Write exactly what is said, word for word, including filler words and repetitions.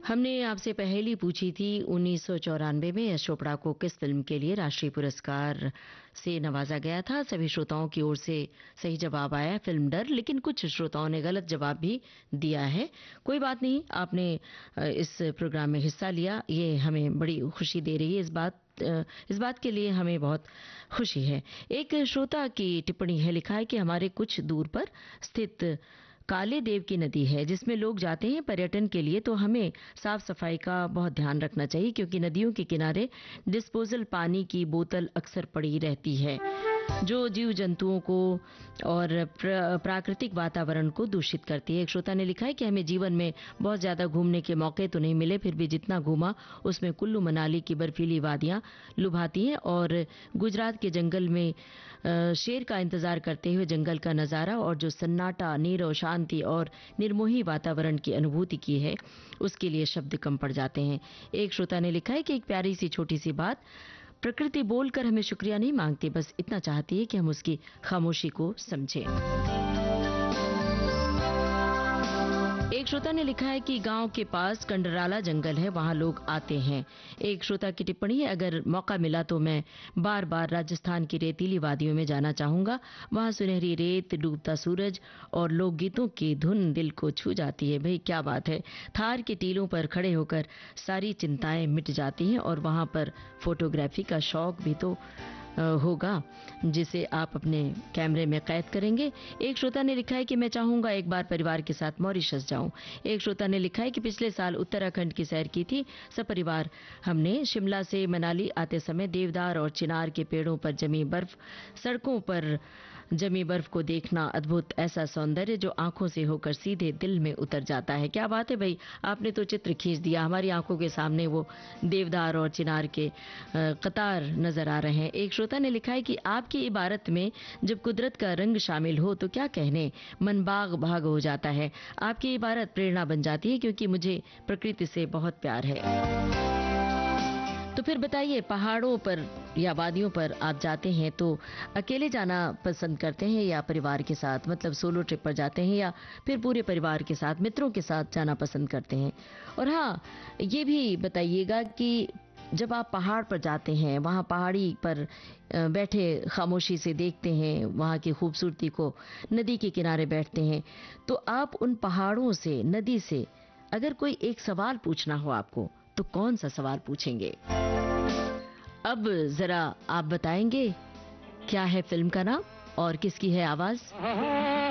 हमने आपसे पहेली पूछी थी उन्नीस सौ चौरानवे में यश चोपड़ा को किस फिल्म के लिए राष्ट्रीय पुरस्कार से नवाजा गया था। सभी श्रोताओं की ओर से सही जवाब आया है फिल्म डर, लेकिन कुछ श्रोताओं ने गलत जवाब भी दिया है। कोई बात नहीं, आपने इस प्रोग्राम में हिस्सा लिया, ये हमें बड़ी खुशी दे रही है। इस बात इस बात के लिए हमें बहुत खुशी है। एक श्रोता की टिप्पणी है, लिखा है कि हमारे कुछ दूर पर स्थित काले देव की नदी है जिसमें लोग जाते हैं पर्यटन के लिए, तो हमें साफ सफाई का बहुत ध्यान रखना चाहिए क्योंकि नदियों के किनारे डिस्पोजल पानी की बोतल अक्सर पड़ी रहती है जो जीव जंतुओं को और प्राकृतिक वातावरण को दूषित करती है। एक श्रोता ने लिखा है कि हमें जीवन में बहुत ज्यादा घूमने के मौके तो नहीं मिले, फिर भी जितना घूमा उसमें कुल्लू मनाली की बर्फीली वादियां लुभाती हैं और गुजरात के जंगल में शेर का इंतजार करते हुए जंगल का नजारा और जो सन्नाटा, नीरव, शांति और निर्मोही वातावरण की अनुभूति की है, उसके लिए शब्द कम पड़ जाते हैं। एक श्रोता ने लिखा है कि एक प्यारी सी छोटी सी बात, प्रकृति बोलकर हमें शुक्रिया नहीं मांगती, बस इतना चाहती है कि हम उसकी खामोशी को समझें। एक श्रोता ने लिखा है कि गांव के पास कंडराला जंगल है, वहां लोग आते हैं। एक श्रोता की टिप्पणी है, अगर मौका मिला तो मैं बार बार राजस्थान की रेतीली वादियों में जाना चाहूंगा। वहां सुनहरी रेत, डूबता सूरज और लोकगीतों की धुन दिल को छू जाती है। भाई क्या बात है, थार के टीलों पर खड़े होकर सारी चिंताएं मिट जाती हैं और वहां पर फोटोग्राफी का शौक भी तो होगा जिसे आप अपने कैमरे में कैद करेंगे। एक श्रोता ने लिखा है कि मैं चाहूंगा एक बार परिवार के साथ मॉरिशस जाऊं। एक श्रोता ने लिखा है कि पिछले साल उत्तराखंड की सैर की थी, सब परिवार हमने शिमला से मनाली आते समय देवदार और चिनार के पेड़ों पर जमी बर्फ, सड़कों पर जमी बर्फ को देखना अद्भुत, ऐसा सौंदर्य जो आंखों से होकर सीधे दिल में उतर जाता है। क्या बात है भाई, आपने तो चित्र खींच दिया, हमारी आंखों के सामने वो देवदार और चिनार के कतार नजर आ रहे हैं। एक श्रोता ने लिखा है कि आपकी इबारत में जब कुदरत का रंग शामिल हो तो क्या कहने, मन बाग भाग हो जाता है। आपकी इबारत प्रेरणा बन जाती है क्योंकि मुझे प्रकृति से बहुत प्यार है। तो फिर बताइए, पहाड़ों पर या वादियों पर आप जाते हैं तो अकेले जाना पसंद करते हैं या परिवार के साथ, मतलब सोलो ट्रिप पर जाते हैं या फिर पूरे परिवार के साथ, मित्रों के साथ जाना पसंद करते हैं। और हाँ, ये भी बताइएगा कि जब आप पहाड़ पर जाते हैं, वहाँ पहाड़ी पर बैठे खामोशी से देखते हैं वहाँ की खूबसूरती को, नदी के किनारे बैठते हैं, तो आप उन पहाड़ों से, नदी से अगर कोई एक सवाल पूछना हो आपको, तो कौन सा सवाल पूछेंगे? अब जरा आप बताएंगे क्या है फिल्म का नाम और किसकी है आवाज?